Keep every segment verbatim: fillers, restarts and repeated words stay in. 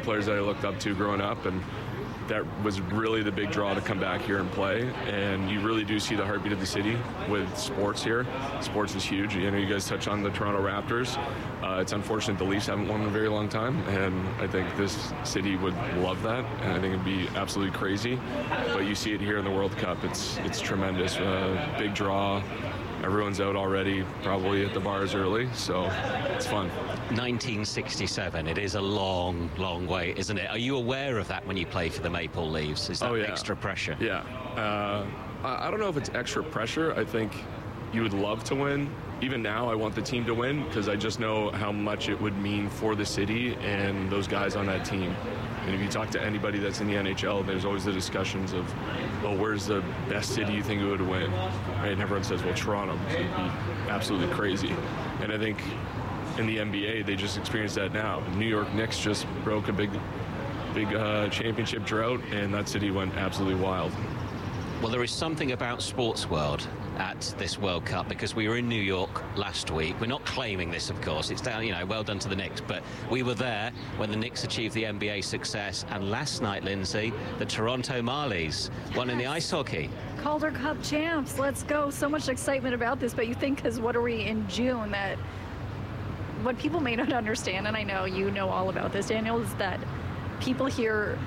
players that I looked up to growing up, and that was really the big draw to come back here and play. And you really do see the heartbeat of the city with sports here. Sports is huge. You know, you guys touch on the Toronto Raptors. Uh, it's unfortunate the Leafs haven't won in a very long time, and I think this city would love that, and I think it'd be absolutely crazy. But you see it here in the World Cup. It's it's tremendous. Uh, big draw. Everyone's out already, probably at the bars early, so it's fun. nineteen sixty-seven, it is a long, long way, isn't it? Are you aware of that when you play for the Maple Leafs? Is that oh, yeah. extra pressure? Yeah. Uh, I don't know if it's extra pressure. I think you would love to win. Even now, I want the team to win because I just know how much it would mean for the city and those guys on that team. And if you talk to anybody that's in the N H L, there's always the discussions of, well, where's the best city you think it would win? Right? And everyone says, well, Toronto would be absolutely crazy. And I think in the N B A, they just experienced that now. New York Knicks just broke a big, big uh, championship drought, and that city went absolutely wild. Well, there is something about sports world at this World Cup, because we were in New York last week. We're not claiming this, of course. It's down, you know, well done to the Knicks, but we were there when the Knicks achieved the N B A success, and last night, Lindsay, the Toronto Marlies won in the ice hockey. Calder Cup champs. Let's go. So much excitement about this, but you think, because what are we in June, that what people may not understand, and I know you know all about this, Daniel, is that people here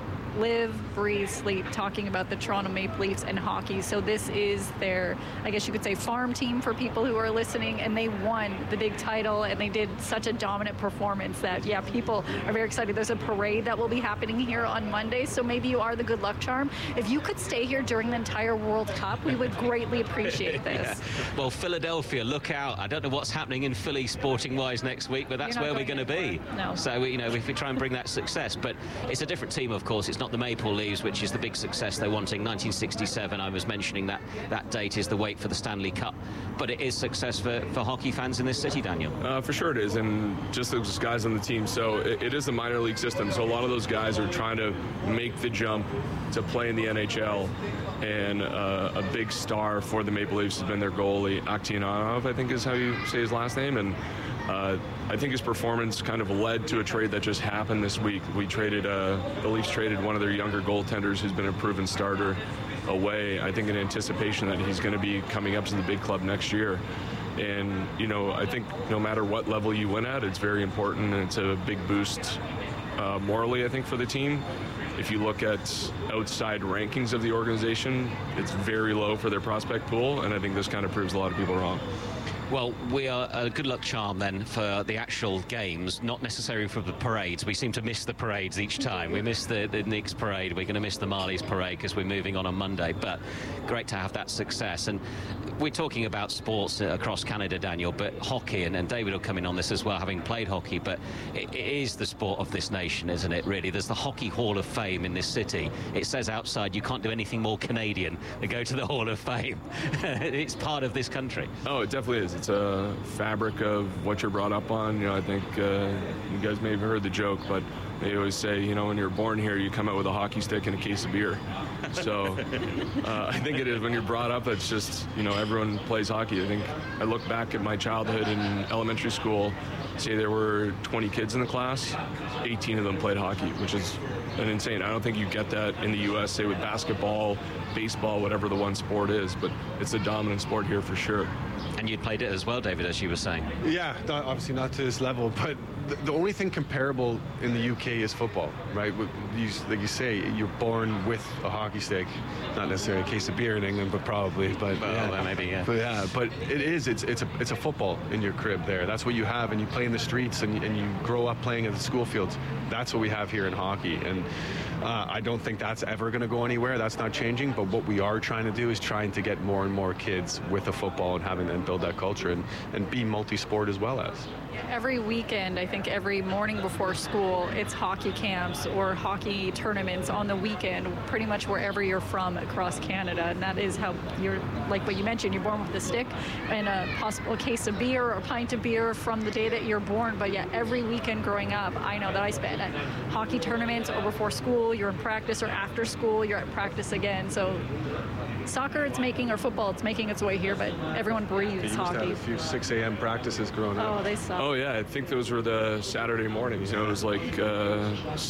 live, breathe, sleep talking about the Toronto Maple Leafs and hockey. So this is their, I guess you could say, farm team for people who are listening, and they won the big title, and they did such a dominant performance that, yeah, people are very excited. There's a parade that will be happening here on Monday, so maybe you are the good luck charm. If you could stay here during the entire World Cup, we would greatly appreciate this. Yeah. Well, Philadelphia, look out. I don't know what's happening in Philly sporting-wise next week, but that's where we're going to be. No. So, you know, if we try and bring that success. But it's a different team, of course. It's not the Maple Leafs, which is the big success they're wanting. nineteen sixty-seven, I was mentioning that that date is the wait for the Stanley Cup, but it is success for, for hockey fans in this city, Daniel. Uh, for sure it is, and just those guys on the team. So it, it is the minor league system, so a lot of those guys are trying to make the jump to play in the N H L, and uh, a big star for the Maple Leafs has been their goalie, Akhtianov, I think is how you say his last name, and Uh, I think his performance kind of led to a trade that just happened this week. We traded, uh, the Leafs traded one of their younger goaltenders who's been a proven starter away, I think in anticipation that he's going to be coming up to the big club next year. And, you know, I think no matter what level you win at, it's very important, and it's a big boost uh, morally, I think, for the team. If you look at outside rankings of the organization, it's very low for their prospect pool, and I think this kind of proves a lot of people wrong. Well, we are a good luck charm then for the actual games, not necessarily for the parades. We seem to miss the parades each time. We miss the, the Knicks parade. We're going to miss the Marlies parade because we're moving on on Monday. But great to have that success. And we're talking about sports across Canada, Daniel, but hockey, and, and David will come in on this as well, having played hockey, but it, it is the sport of this nation, isn't it, really? There's the Hockey Hall of Fame in this city. It says outside you can't do anything more Canadian than go to the Hall of Fame. It's part of this country. Oh, it definitely is. It's a fabric of what you're brought up on. You know, I think uh, you guys may have heard the joke, but they always say, you know, when you're born here, you come out with a hockey stick and a case of beer. So uh, I think it is when you're brought up, it's just, you know, everyone plays hockey. I think I look back at my childhood in elementary school, say there were twenty kids in the class, eighteen of them played hockey, which is an insane. I don't think you get that in the U S, say with basketball, baseball, whatever the one sport is, but it's a dominant sport here for sure. And you played it as well, David, as you were saying. Yeah, not, obviously not to this level, but the, the only thing comparable in the U K is football, right? You, like you say, you're born with a hockey stick, not necessarily a case of beer in England, but probably. But well, yeah, well, maybe, yeah. But yeah, but it is. It's it's a it's a football in your crib there. That's what you have, and you play in the streets, and and you grow up playing at the school fields. That's what we have here in hockey, and uh, I don't think that's ever going to go anywhere. That's not changing. But what we are trying to do is trying to get more and more kids with a football and having them build that culture and and be multi-sport as well as. Every weekend, I think every morning before school, it's hockey camps or hockey tournaments on the weekend, pretty much wherever you're from across Canada. And that is how you're, like what you mentioned, you're born with a stick and a possible case of beer or a pint of beer from the day that you're born. But yeah, every weekend growing up, I know that I spent at hockey tournaments or before school, you're in practice, or after school, you're at practice again. So soccer, it's making, or football, it's making its way here, but everyone breathes You used hockey. to have a few six a.m. practices growing up. Oh, they suck. Oh, yeah, I think those were the Saturday mornings. You know, it was like uh,